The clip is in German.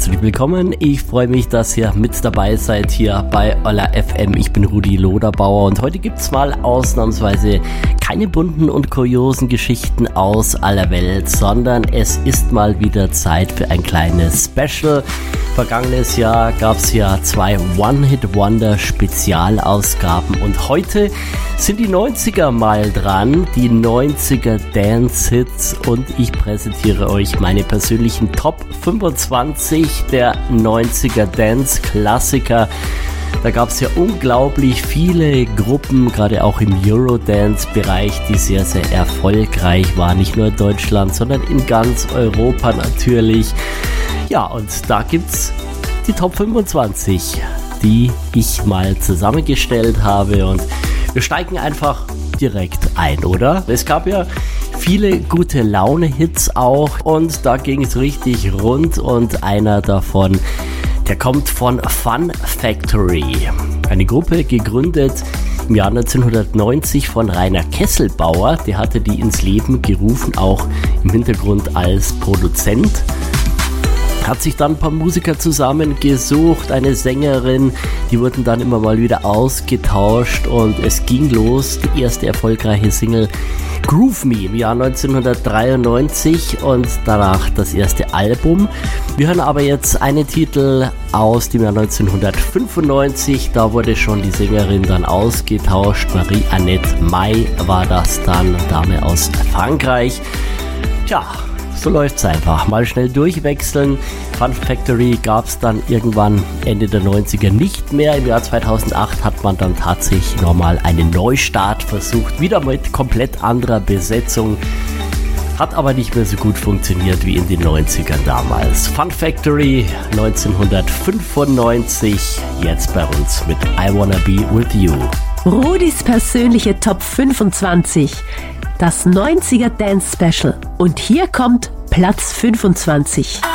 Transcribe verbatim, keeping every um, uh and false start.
herzlich willkommen. Ich freue mich, dass ihr mit dabei seid hier bei Olla F M. Ich bin Rudi Loderbauer und heute gibt's mal ausnahmsweise keine bunten und kuriosen Geschichten aus aller Welt, sondern es ist mal wieder Zeit für ein kleines Special. Vergangenes Jahr gab's ja zwei One-Hit-Wonder-Spezialausgaben und heute sind die neunziger mal dran, die neunziger Dance-Hits, und ich präsentiere euch meine persönlichen Top fünfundzwanzig der neunziger Dance-Klassiker. Da gab es ja unglaublich viele Gruppen, gerade auch im Eurodance-Bereich, die sehr, sehr erfolgreich waren. Nicht nur in Deutschland, sondern in ganz Europa natürlich. Ja, und da gibt's die Top fünfundzwanzig, die ich mal zusammengestellt habe. Und wir steigen einfach direkt ein, oder? Es gab ja viele gute Laune-Hits auch und da ging es richtig rund, und einer davon, der kommt von Fun Factory. Eine Gruppe gegründet im Jahr neunzehnhundertneunzig von Rainer Kesselbauer. Der hatte die ins Leben gerufen, auch im Hintergrund als Produzent. Hat sich dann ein paar Musiker zusammengesucht, eine Sängerin, die wurden dann immer mal wieder ausgetauscht und es ging los. Die erste erfolgreiche Single Groove Me im Jahr neunzehnhundertdreiundneunzig und danach das erste Album. Wir hören aber jetzt einen Titel aus dem Jahr neunzehnhundertfünfundneunzig, da wurde schon die Sängerin dann ausgetauscht. Marie-Annette May war das dann, Dame aus Frankreich. Tja, so läuft's einfach. Mal schnell durchwechseln. Fun Factory gab's dann irgendwann Ende der neunziger nicht mehr. Im Jahr zweitausendacht hat man dann tatsächlich nochmal einen Neustart versucht. Wieder mit komplett anderer Besetzung. Hat aber nicht mehr so gut funktioniert wie in den neunzigern damals. Fun Factory neunzehnhundertfünfundneunzig. Jetzt bei uns mit I Wanna Be With You. Rudis persönliche Top fünfundzwanzig. Das neunziger Dance Special. Und hier kommt Platz fünfundzwanzig.